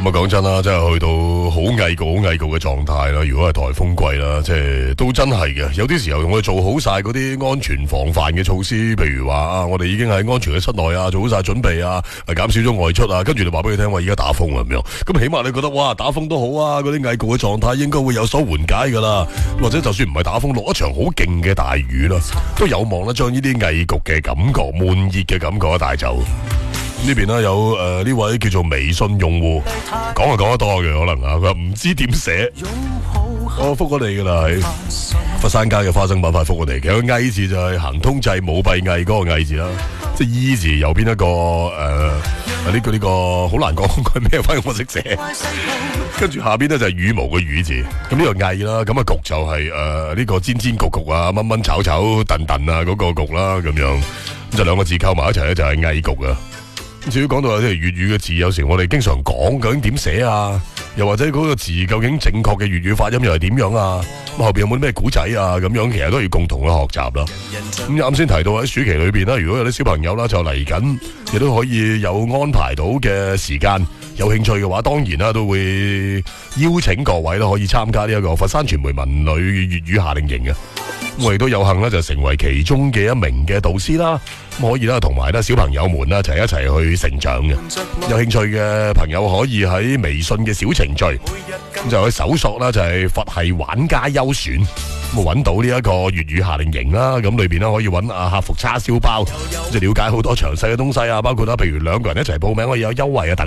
咁啊，講真啦，真係去到好翳焗嘅狀態啦。如果係颱風季啦，即係都真係嘅。有啲時候我哋做好晒嗰啲安全防範嘅措施，譬如話啊，我哋已經喺安全嘅室內啊，做好晒準備啊，減少咗外出啊，跟住你話俾佢聽話，而家打風啊咁樣。咁起碼你覺得哇，打風都好啊，嗰啲翳焗嘅狀態應該會有所緩解噶啦。或者就算唔係打風，落一場好勁嘅大雨啦，都有望咧將呢啲翳焗嘅感覺、悶熱嘅感覺帶走。呢邊咧有呢位叫做微信用戶講得多嘅可能啊，佢話唔知點寫，我覆咗你噶啦，喺佛山街嘅花生板塊覆我哋。其實個翳字就係行通濟冇閉翳嗰個翳字啦，即係衣字右邊一個呢個好難講佢咩，反正我識寫。跟住下邊咧就係羽毛嘅羽字，咁呢個翳啦，咁啊焗就係呢個煎焗啊，炆炒燉啊嗰個焗啦咁樣，咁就兩個字扣埋一齊咧就係翳焗啊。至於講到有啲粵語嘅字，有時我哋經常講究竟點寫啊，又或者嗰個字究竟正確嘅粵語發音又係點樣啊？咁後邊有冇啲咩古仔啊？咁樣其實都要共同去學習啦。咁啱先提到喺暑期裏邊啦，如果有啲小朋友啦就嚟緊，亦都可以有安排到嘅時間，有興趣嘅話，當然啦都會邀請各位啦可以參加呢一個佛山傳媒文旅粵語夏令營嘅。我亦都有幸咧，就成為其中嘅一名嘅導師啦。咁可以啦，同埋咧小朋友們啦，一齊去成長嘅。有興趣嘅朋友可以喺微信嘅小程序，咁就去搜索啦，就係佛系玩家優選，咁揾到呢一個粵語夏令營啦。咁裏邊咧可以揾客服叉燒包，即係了解好多詳細嘅東西啊，包括啦，譬如兩個人一齊報名可以有優惠啊等。